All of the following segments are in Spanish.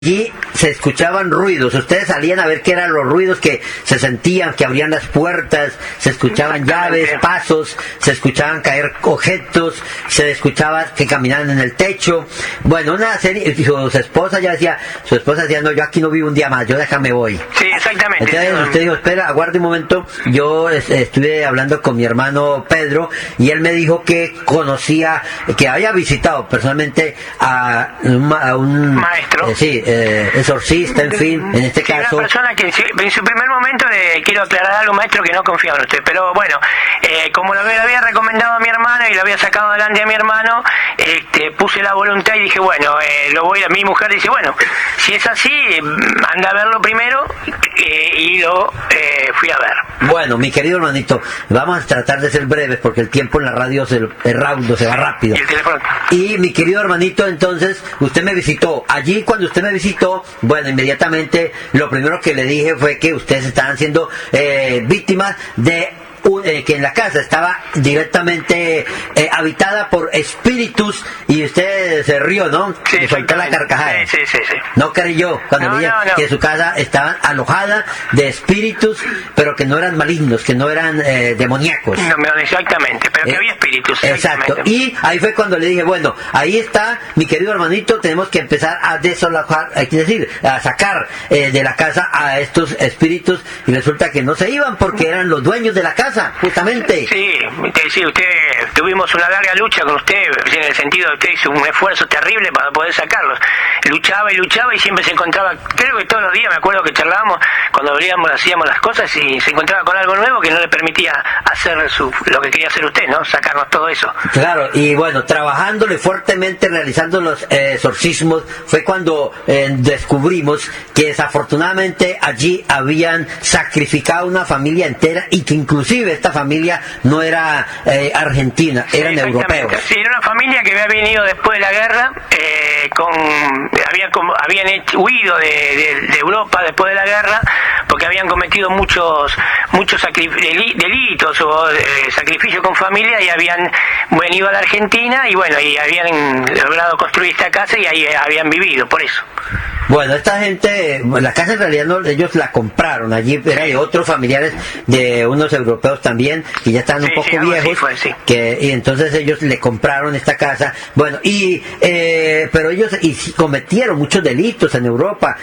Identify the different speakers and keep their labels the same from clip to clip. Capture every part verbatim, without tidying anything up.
Speaker 1: Allí se escuchaban ruidos, ustedes salían a ver qué eran los ruidos que se sentían, que abrían las puertas, se escuchaban llaves, pasos, se escuchaban caer objetos, se escuchaba que caminaban en el techo. Bueno, una serie, su, su esposa ya decía, su esposa decía, no, yo aquí no vivo un día más, yo déjame voy.
Speaker 2: Sí, exactamente.
Speaker 1: Entonces usted dijo, espera, aguarde un momento, yo es, estuve hablando con mi hermano Pedro y él me dijo que conocía, que había visitado personalmente a un, a un
Speaker 2: maestro.
Speaker 1: Eh, sí, Eh, exorcista, en fin, en este
Speaker 2: sí,
Speaker 1: caso.
Speaker 2: Una persona que en su primer momento le quiero aclarar algo, maestro, que no confiaba en usted, pero bueno, eh, como lo había recomendado a mi hermano y lo había sacado adelante a mi hermano, este, puse la voluntad y dije, bueno, eh, lo voy a mi mujer dice, bueno, si es así, anda a verlo primero, eh, y lo eh, fui a ver.
Speaker 1: Bueno, mi querido hermanito, vamos a tratar de ser breves porque el tiempo en la radio se, es raudo, se va rápido.
Speaker 2: Y el teléfono.
Speaker 1: Y mi querido hermanito, entonces, usted me visitó. Allí cuando usted me visitó, bueno, inmediatamente lo primero que le dije fue que ustedes estaban siendo eh, víctimas de un, eh, que en la casa estaba directamente eh, habitada por espíritus y usted se rió, ¿no?
Speaker 2: Sí,
Speaker 1: y soltó la carcajada.
Speaker 2: Sí, sí, sí, sí.
Speaker 1: No creyó cuando
Speaker 2: No,
Speaker 1: le dije
Speaker 2: no, no.
Speaker 1: que su casa estaba alojada de espíritus, pero que no eran malignos, que no eran eh, demoníacos.
Speaker 2: No, no, exactamente, pero que
Speaker 1: Eh,
Speaker 2: había espíritus.
Speaker 1: Exacto. Y ahí fue cuando le dije, bueno, ahí está, mi querido hermanito, tenemos que empezar a desalojar, hay que decir, a sacar eh, de la casa a estos espíritus, y resulta que no se iban porque eran los dueños de la casa, justamente.
Speaker 2: Sí, usted, sí, usted, tuvimos una larga lucha con usted, en el sentido de que usted hizo un esfuerzo terrible para poder sacarlos. Luchaba y luchaba y siempre se encontraba, creo que todos los días, me acuerdo que charlábamos, cuando abríamos, hacíamos las cosas y se encontraba con algo nuevo que no le permitía hacer su, lo que quería hacer usted, ¿no? Sacarnos todo eso.
Speaker 1: Claro, y bueno, trabajándole fuertemente, realizando los eh, exorcismos, fue cuando eh, descubrimos que desafortunadamente allí habían sacrificado una familia entera y que inclusive esta familia no era eh, argentina, eran
Speaker 2: Sí,
Speaker 1: europeos.
Speaker 2: Sí, era una familia que había venido después de la guerra, eh, con, había, como, habían hecho, huido de, de, de Europa después de la guerra, porque habían cometido muchos muchos sacrif- deli- delitos o eh, sacrificios con familia y habían venido a la Argentina y bueno, y habían logrado construir esta casa y ahí eh, habían vivido, por eso.
Speaker 1: Bueno, esta gente, la casa en realidad no, ellos la compraron, allí era de otros familiares de unos europeos también, que ya están
Speaker 2: Sí,
Speaker 1: un poco
Speaker 2: sí, algo así
Speaker 1: viejos,
Speaker 2: fue, sí.
Speaker 1: que, y entonces ellos le compraron esta casa, bueno, y, eh, pero ellos y, cometieron muchos delitos en Europa,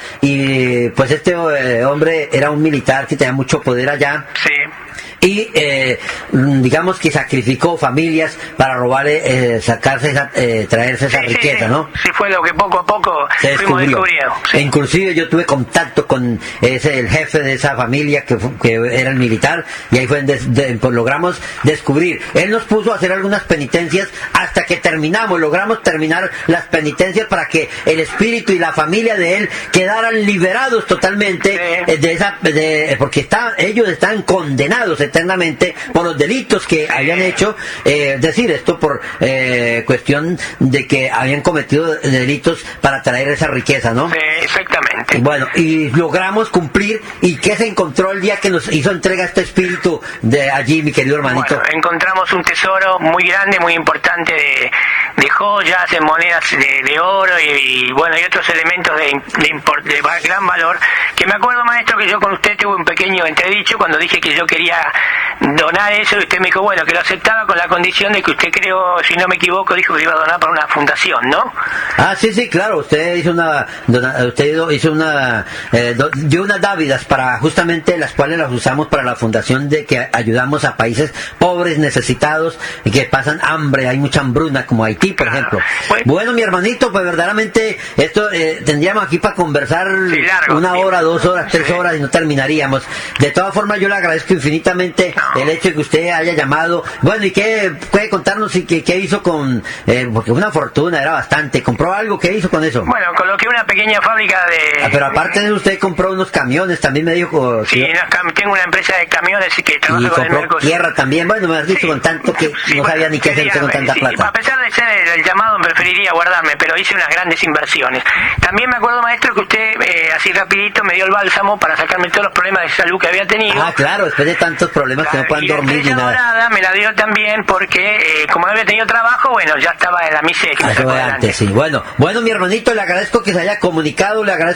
Speaker 1: y pues este eh, hombre era un militar que tenía mucho poder allá,
Speaker 2: Sí.
Speaker 1: y eh, digamos que sacrificó familias para robarle, eh, sacarse esa, eh, traerse esa
Speaker 2: Sí, sí,
Speaker 1: riqueza,
Speaker 2: sí.
Speaker 1: ¿no?
Speaker 2: Sí, fue lo que poco a poco
Speaker 1: Se
Speaker 2: fuimos
Speaker 1: descubrió.
Speaker 2: descubriendo.
Speaker 1: E
Speaker 2: Sí.
Speaker 1: inclusive yo tuve contacto con ese el jefe de esa familia que, fu- que era el militar y ahí fue donde de- pues, logramos descubrir. Él nos puso a hacer algunas penitencias hasta que terminamos, logramos terminar las penitencias para que el espíritu y la familia de él quedaran liberados totalmente
Speaker 2: Sí.
Speaker 1: eh, de esa de, porque está, ellos están condenados eternamente por los delitos que habían hecho, eh, es decir, esto por eh, cuestión de que habían cometido delitos para traer esa riqueza, ¿no?
Speaker 2: Sí, exactamente.
Speaker 1: Y bueno, y logramos cumplir. ¿Y qué se encontró el día que nos hizo entrega este espíritu de allí, mi querido hermanito?
Speaker 2: Bueno, encontramos un tesoro muy grande, muy importante de, de joyas, de monedas de, de oro y, y, bueno, y otros elementos de, de, import- de va- gran valor. Que me acuerdo, maestro, que yo con usted tuve un pequeño entredicho cuando dije que yo quería donar eso y usted me dijo, bueno, que lo aceptaba con la condición de que usted, creo, si no me equivoco, dijo que lo iba a donar para una fundación, ¿no?
Speaker 1: Ah, sí, sí, claro. Usted hizo una, dona- usted hizo una, eh, do- dio unas dávidas para justamente las cuales las usamos para la fundación de que ayudamos a países pobres, necesitados y que pasan hambre. Hay mucha hambruna como Haití, por
Speaker 2: Claro.
Speaker 1: ejemplo.
Speaker 2: Bueno.
Speaker 1: Bueno, mi hermanito, pues verdaderamente esto eh, tendríamos aquí para conversar
Speaker 2: Sí, largo,
Speaker 1: una
Speaker 2: sí.
Speaker 1: hora, dos horas, tres
Speaker 2: Sí.
Speaker 1: horas y no terminaríamos. De todas formas, yo le agradezco infinitamente
Speaker 2: No.
Speaker 1: el hecho de que usted haya llamado. Bueno, ¿y qué puede contarnos y qué, qué hizo con, eh, porque una fortuna era bastante, compró algo, ¿qué hizo con eso?
Speaker 2: Bueno, coloqué una pequeña fábrica de,
Speaker 1: Ah, pero aparte de eso, usted compró unos camiones, también me dijo.
Speaker 2: Sí,
Speaker 1: que...
Speaker 2: no, tengo una empresa de camiones y que trabaja
Speaker 1: y
Speaker 2: con el
Speaker 1: compró
Speaker 2: Mercosur.
Speaker 1: tierra también. Bueno, me has dicho sí, con tanto que sí, no sabía ni qué hacerse con tanta
Speaker 2: sí,
Speaker 1: plata.
Speaker 2: A pesar de ser el, el llamado, preferiría guardarme, pero hice unas grandes inversiones. También me acuerdo, maestro, que usted, eh, así rapidito, me dio el bálsamo para sacarme todos los problemas de salud que había tenido.
Speaker 1: Ah, claro, después de tantos problemas claro, que no puedan dormir ni nada.
Speaker 2: Dorada me la dio también porque, eh, como no había tenido trabajo, bueno, ya estaba en la miseria.
Speaker 1: Eso de antes, sí. Bueno, bueno, mi hermanito, le agradezco que se haya comunicado, le agradezco